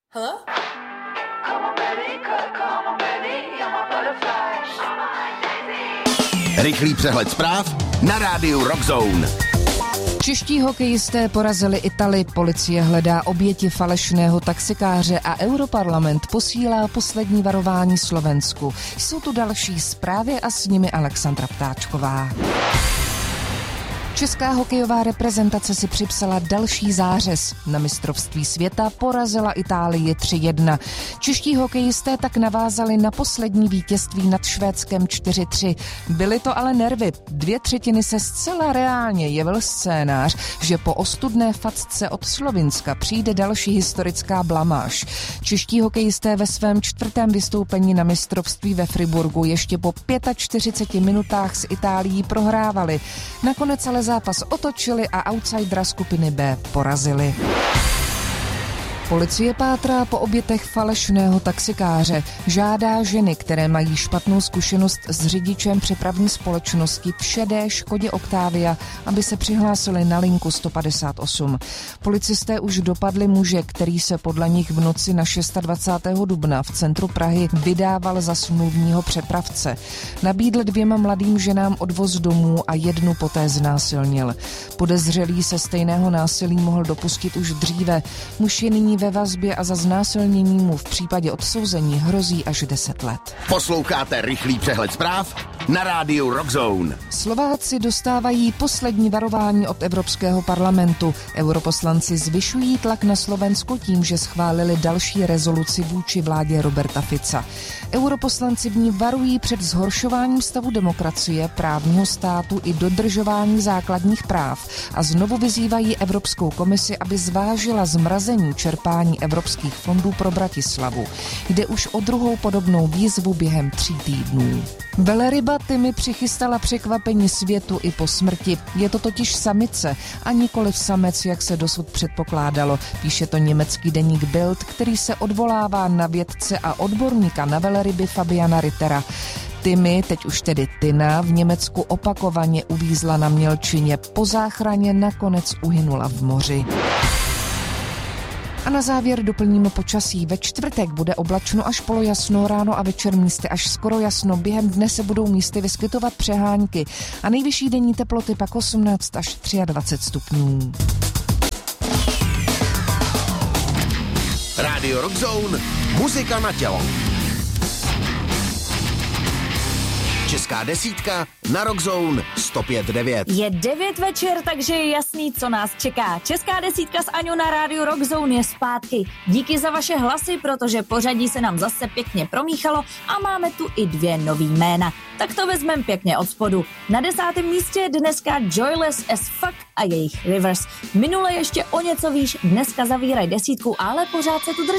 Hello? Rychlý přehled zpráv na rádiu Rock Zone. Čeští hokejisté porazili Italy, policie hledá oběti falešného taxikáře a Europarlament posílá poslední varování Slovensku. Jsou tu další zprávy a s nimi Alexandra Ptáčková. Česká hokejová reprezentace si připsala další zářez. Na mistrovství světa porazila Itálii 3-1. Čeští hokejisté tak navázali na poslední vítězství nad Švédskem 4-3. Byly to ale nervy. 2/3 se zcela reálně jevil scénář, že po ostudné facce od Slovinska přijde další historická blamáž. Čeští hokejisté ve svém 4. vystoupení na mistrovství ve Friburgu ještě po 45 minutách s Itálií prohrávali. Nakonec ale zápas otočili a outsidera skupiny B porazili. Policie pátrá po obětech falešného taxikáře. Žádá ženy, které mají špatnou zkušenost s řidičem přepravní společnosti v šedé Škodě Octavia, aby se přihlásili na linku 158. Policisté už dopadli muže, který se podle nich v noci na 26. dubna v centru Prahy vydával za smluvního přepravce. Nabídl 2 mladým ženám odvoz domů a jednu poté znásilnil. Podezřelý se stejného násilí mohl dopustit už dříve. Muž je nyní ve vazbě a za znásilnění mu v případě odsouzení hrozí až 10 let. Posloucháte rychlý přehled zpráv na rádiu Rock Zone. Slováci dostávají poslední varování od Evropského parlamentu. Europoslanci zvyšují tlak na Slovensko tím, že schválili další rezoluci vůči vládě Roberta Fica. Europoslanci v ní varují před zhoršováním stavu demokracie, právního státu i dodržování základních práv a znovu vyzývají Evropskou komisi, aby zvážila zmrazení čerpání evropských fondů pro Bratislavu. Jde už o druhou podobnou výzvu během 3 týdnů. Velryba Timmy přichystala překvapení světu i po smrti. Je to totiž samice a nikoliv samec, jak se dosud předpokládalo. Píše to německý deník Bild, který se odvolává na vědce a odborníka na velryby Fabiana Rittera. Timmy, teď už tedy Tina, v Německu opakovaně uvízla na mělčině. Po záchraně nakonec uhynula v moři. A na závěr doplníme počasí. Ve čtvrtek bude oblačno až polojasno, ráno a večer místy až skoro jasno. Během dne se budou místy vyskytovat přehánky a nejvyšší denní teploty pak 18 až 23 stupňů. Rádio Rock Zone, muzika na tělo. Česká desítka na Rock Zone 105.9. Je 9 večer, takže je jasný, co nás čeká. Česká desítka s Aňou na rádiu Rock Zone je zpátky. Díky za vaše hlasy, protože pořadí se nám zase pěkně promíchalo a máme tu i 2 nový jména. Tak to vezmeme pěkně od spodu. Na 10. místě dneska Joyless as Fuck a jejich Rivers. Minule ještě o něco výš, dneska zavírají desítku, ale pořád se tu drží.